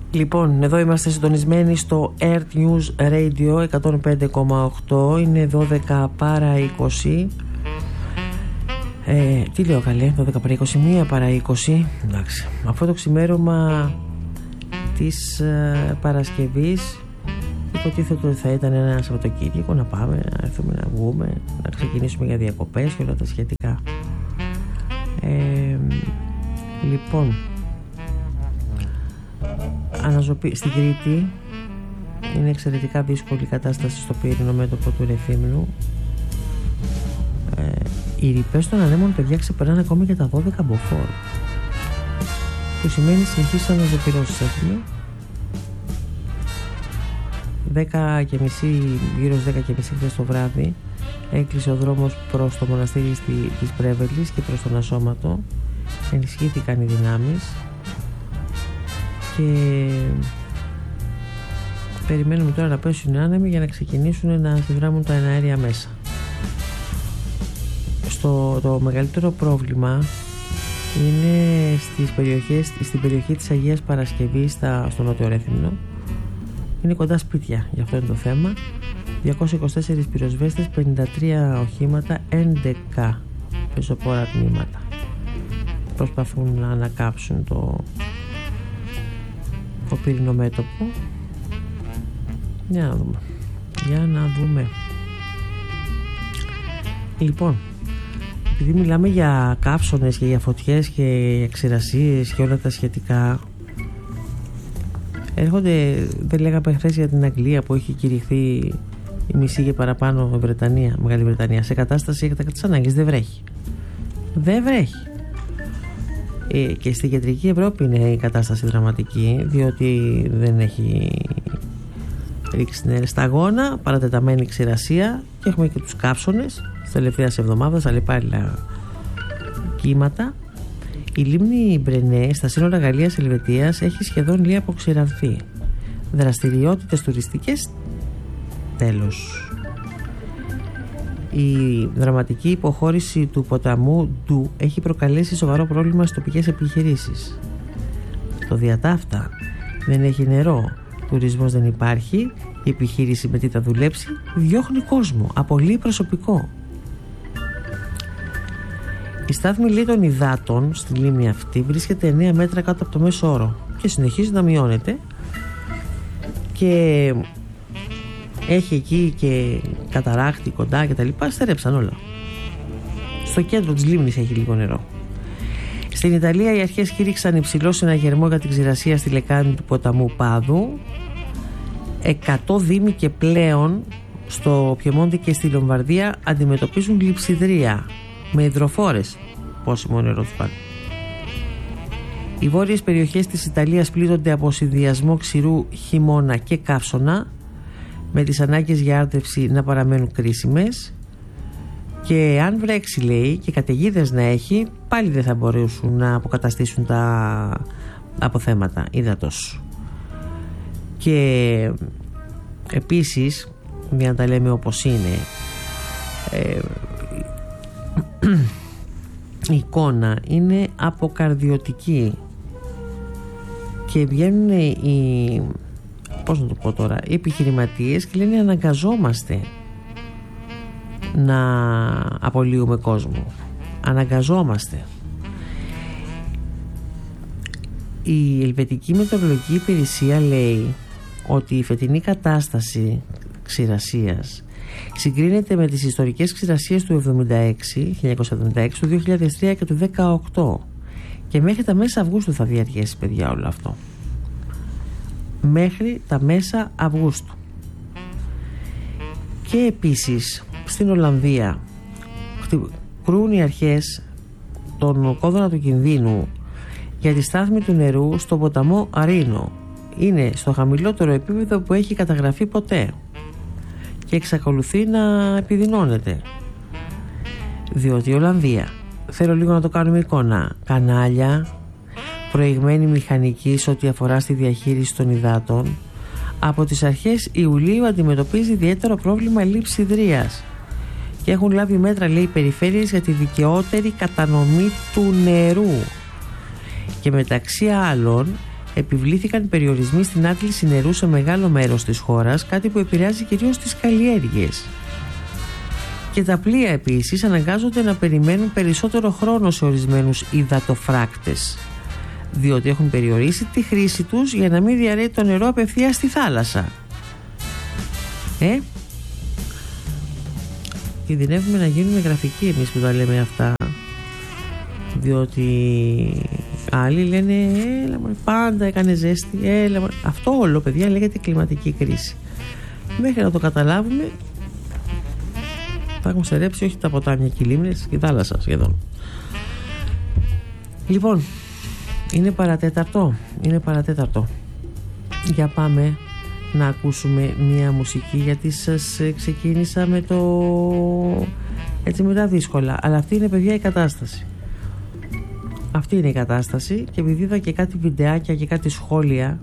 Λοιπόν, εδώ είμαστε συντονισμένοι στο Earth News Radio 105,8. Είναι 12 παρά 20. Τι λέω καλέ, 12 παρά 21 παρά 20. Εντάξει, αυτό το ξημέρωμα της Παρασκευής υποτίθεται ότι θα ήταν ένα Σαββατοκύριακο να πάμε, να έρθουμε να βγούμε, να ξεκινήσουμε για διακοπές και όλα τα σχετικά. Λοιπόν, στην Κρήτη είναι εξαιρετικά δύσκολη η κατάσταση στο πύρινο μέτωπο του Ρεθύμνου. Οι ρηπές των ανέμων, παιδιά, ξεπερνάνε ακόμη και τα 12 μποφόρ, που σημαίνει συνεχείς αναζωπυρώσεις έχουμε. 10:30, γύρω στις 10:30 χθες το βράδυ έκλεισε ο δρόμος προς το μοναστήρι της Πρέβελης και προς τον Ασώματο. Ενισχύθηκαν οι δυνάμεις και περιμένουμε τώρα να πέσουν οι άνεμοι για να ξεκινήσουν να συνδράμουν τα εναέρια μέσα. Το μεγαλύτερο πρόβλημα είναι στην περιοχή της Αγίας Παρασκευής, στο Νότιο Ρέθυμνο. Είναι κοντά σπίτια, γι' αυτό είναι το θέμα. 224 πυροσβέστες, 53 οχήματα, 11 πεζοπόρα τμήματα προσπαθούν να ανακάψουν το πύρινο μέτωπο. Για να δούμε. Λοιπόν, επειδή μιλάμε για καύσονες και για φωτιές και για ξηρασίες και όλα τα σχετικά, έρχονται, δεν λέγαμε χθες για την Αγγλία που έχει κηρυχθεί η μισή και παραπάνω Μεγάλη Βρετανία σε κατάσταση έκτακτης ανάγκης. Δεν βρέχει. Και στη κεντρική Ευρώπη είναι η κατάσταση δραματική, διότι δεν έχει ρίξει την σταγόνα, παρατεταμένη ξηρασία, και έχουμε και τους καύσονες της τελευταίας εβδομάδας, αλλεπάλληλα κύματα. Η λίμνη Μπρενέ στα σύνορα Γαλλίας-Ελβετίας έχει σχεδόν λίγα αποξηρανθεί. Δραστηριότητες τουριστικές, τέλος. Η δραματική υποχώρηση του ποταμού Ντου έχει προκαλέσει σοβαρό πρόβλημα στις τοπικές επιχειρήσεις. Το διατάφτα, δεν έχει νερό, τουρισμός δεν υπάρχει, η επιχείρηση με τι θα δουλέψει, διώχνει κόσμο, απολύει προσωπικό. Η στάθμη, λέει, των υδάτων στη λίμνη αυτή βρίσκεται 9 μέτρα κάτω από το μέσο όρο και συνεχίζει να μειώνεται, και έχει εκεί και καταράκτη κοντά και τα λοιπά. Στερέψαν όλα. Στο κέντρο της λίμνης έχει λίγο νερό. Στην Ιταλία οι αρχές κήρυξαν υψηλό συναγερμό για την ξηρασία στη λεκάνη του ποταμού Πάδου. 100 δήμοι και πλέον στο Πιεμόντι και στη Λομβαρδία αντιμετωπίζουν λειψιδρία με υδροφόρες. Πόσιμο νερό τους πάνε. Οι βόρειες περιοχές της Ιταλίας πλήττονται από συνδυασμό ξηρού, χειμώνα και καύσωνα, με τις ανάγκες για άρδευση να παραμένουν κρίσιμες, και αν βρέξει, λέει, και καταιγίδες να έχει, πάλι δεν θα μπορέσουν να αποκαταστήσουν τα αποθέματα ύδατος. Και επίσης, για να τα λέμε όπως είναι, η εικόνα είναι αποκαρδιωτική και βγαίνουν οι επιχειρηματίες και λένε αναγκαζόμαστε να απολύουμε κόσμο. Αναγκαζόμαστε. Η Ελβετική Μετεωρολογική Υπηρεσία λέει ότι η φετινή κατάσταση ξηρασίας συγκρίνεται με τις ιστορικές ξηρασίες του 1976, του 2003 και του 2018, και μέχρι τα μέσα Αυγούστου θα διαρκέσει, παιδιά, όλο αυτό. Μέχρι τα μέσα Αυγούστου. Και επίσης στην Ολλανδία κρούν οι αρχές τον κόδωνα του κινδύνου για τη στάθμη του νερού στον ποταμό Αρίνο. Είναι στο χαμηλότερο επίπεδο που έχει καταγραφεί ποτέ και εξακολουθεί να επιδεινώνεται, διότι η Ολλανδία, θέλω λίγο να το κάνουμε εικόνα, κανάλια, προηγμένη μηχανική σε ό,τι αφορά στη διαχείριση των υδάτων, από τις αρχές Ιουλίου αντιμετωπίζει ιδιαίτερο πρόβλημα λειψιδρίας και έχουν λάβει μέτρα, λέει, οι περιφέρειες για τη δικαιότερη κατανομή του νερού, και μεταξύ άλλων επιβλήθηκαν περιορισμοί στην άντληση νερού σε μεγάλο μέρος της χώρας, κάτι που επηρεάζει κυρίως τις καλλιέργειες. Και τα πλοία επίσης αναγκάζονται να περιμένουν περισσότερο χρόνο σε ορισμένους υδατοφράκτες, διότι έχουν περιορίσει τη χρήση τους για να μην διαρρέει το νερό απευθείας στη θάλασσα. Κινδυνεύουμε να γίνουμε γραφικοί εμείς που τα λέμε αυτά, διότι άλλοι λένε έλα μωρέ, πάντα έκανε ζέστη, έλα μωρέ. Αυτό όλο, παιδιά, λέγεται κλιματική κρίση. Μέχρι να το καταλάβουμε θα έχουν στερέψει όχι τα ποτάμια και οι λίμνες και η θάλασσα σχεδόν. Λοιπόν, είναι παρατέταρτο. Για πάμε να ακούσουμε μια μουσική, γιατί σας ξεκίνησα με τα δύσκολα, αλλά αυτή είναι, παιδιά, η κατάσταση. Αυτή είναι η κατάσταση. Και επειδή είδα και κάτι βιντεάκια και κάτι σχόλια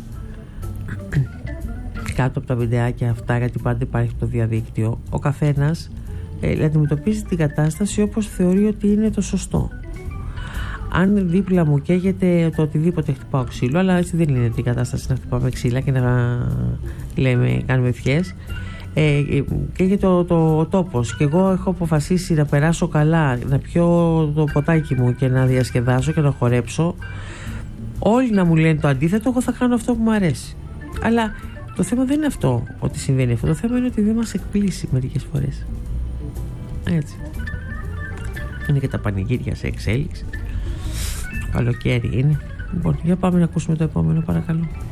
κάτω από τα βιντεάκια αυτά, γιατί πάντα υπάρχει το διαδίκτυο, ο καθένας αντιμετωπίζει την κατάσταση όπως θεωρεί ότι είναι το σωστό. Αν δίπλα μου καίγεται το οτιδήποτε, χτυπάω ξύλο, αλλά έτσι δεν είναι την κατάσταση να χτυπάμε ξύλα και να κάνουμε ευχές. Καίγεται ο τόπος και εγώ έχω αποφασίσει να περάσω καλά, να πιω το ποτάκι μου και να διασκεδάσω και να χορέψω. Όλοι να μου λένε το αντίθετο, εγώ θα κάνω αυτό που μου αρέσει. Αλλά το θέμα δεν είναι αυτό, ότι συμβαίνει αυτό. Το θέμα είναι ότι δεν μας εκπλήσει μερικές φορές. Έτσι. Είναι και τα πανηγύρια σε εξέλιξη. Καλοκαίρι είναι. Λοιπόν, για πάμε να ακούσουμε το επόμενο, παρακαλώ.